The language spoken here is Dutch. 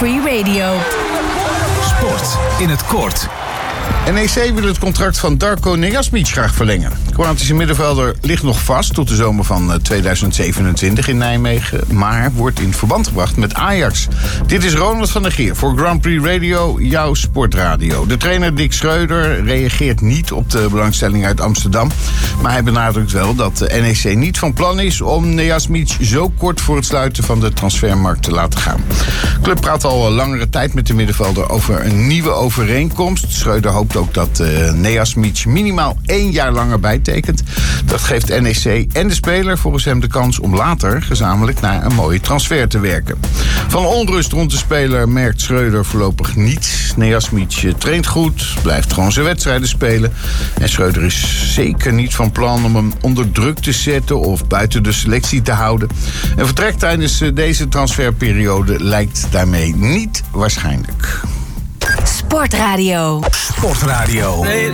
Free Radio. Sport in het kort. NEC wil het contract van Darko Nejasmic graag verlengen. De Kroatische middenvelder ligt nog vast tot de zomer van 2027 in Nijmegen, maar wordt in verband gebracht met Ajax. Dit is Ronald van der Geer voor Grand Prix Radio, jouw sportradio. De trainer Dick Schreuder reageert niet op de belangstelling uit Amsterdam, maar hij benadrukt wel dat de NEC niet van plan is om Nejasmic zo kort voor het sluiten van de transfermarkt te laten gaan. De club praat al langere tijd met de middenvelder over een nieuwe overeenkomst. Schreuder hoopt ook dat Nejasmic minimaal 1 jaar langer bijtekent. Dat geeft NEC en de speler volgens hem de kans om later gezamenlijk naar een mooie transfer te werken. Van onrust rond de speler merkt Schreuder voorlopig niets. Nejasmic traint goed, blijft gewoon zijn wedstrijden spelen. En Schreuder is zeker niet van plan om hem onder druk te zetten of buiten de selectie te houden. Een vertrek tijdens deze transferperiode lijkt daarmee niet waarschijnlijk. Sportradio. Sportradio.